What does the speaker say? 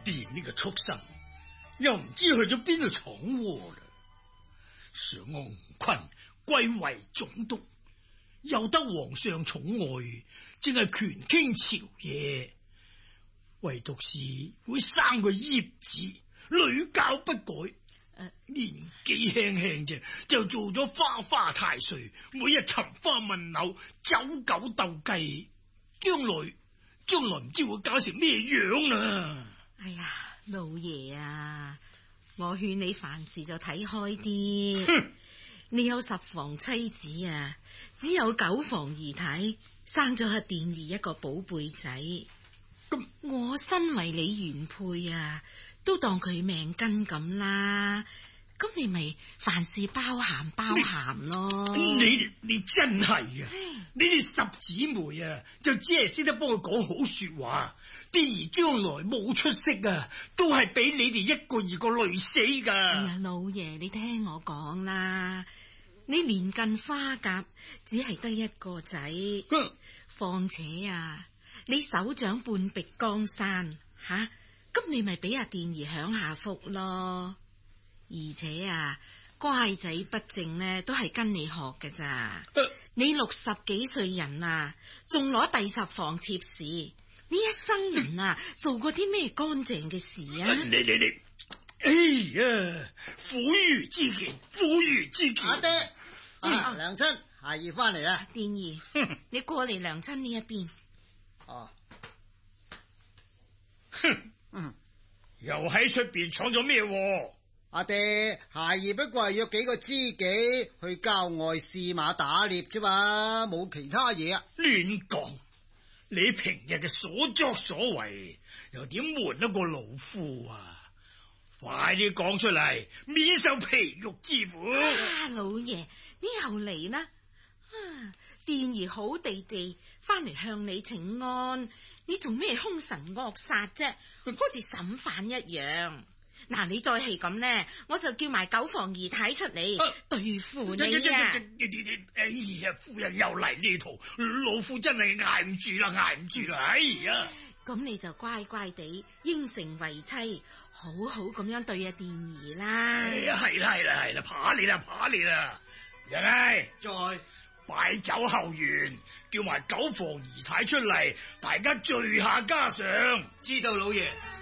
殿呢個畜生又唔知去咗邊度闖禍啦。想我吳坤貴為總督，又得皇上寵愛，正係權傾朝野，唯獨是會生個孽子，屢教不改。年紀輕輕啫，就做咗花花太歲，每日尋花問柳，走狗鬥雞，將來唔知會搞成咩樣啦！ 哎呀，老爺啊，我勸你凡事就睇開啲。你有10房妻子啊，只有9房姨太，生咗阿殿兒一個寶貝仔。咁我身為你原配啊，都當佢命根咁啦。咁你咪凡事包涵咯。 你真係啊！你哋10姊妹啊，就只係識得幫佢講好說話。殿兒將來冇出息啊，都係俾你哋一個二個累死噶。 哎呀，老爺，你聽我講啦，你年近花甲，只係得一個仔，況且啊，你手掌半壁江山吓，咁你咪俾阿殿兒享下福咯。而且啊，乖仔不正呢，都係跟你學嘅咋。你60幾歲人啊，仲攞第10房貼士，呢一生人啊，做過啲咩乾淨嘅事啊？ 你，哎呀，婦孺之見，婦孺之見。 阿爹，娘親，孩兒翻嚟啦。 殿兒，你過嚟娘親呢一邊。 哦， 又喺出邊闖咗咩禍？ 阿爹，孩兒不過係約幾個知己去郊外試馬打獵啫嘛，冇其他嘢啊！ 亂講！你平日嘅所作所為，又點瞞得過老夫啊？快啲講出嚟，免受皮肉之苦。 老爺，你又嚟啦！殿兒好地地翻嚟向你請安，你做咩兇神惡煞啫？好似審犯一樣。嗱，你再係咁呢，我就叫埋9房姨太出嚟對付你啊！ 哎呀，夫人又嚟呢套，老夫真係捱唔住啦！哎呀， 咁你就乖乖地應承為妻，好好咁樣對阿殿兒啦。 哎呀，係啦，怕你啦！人嚟，再擺酒後園，叫埋9房姨太出嚟，大家聚下家常。 知道老爺。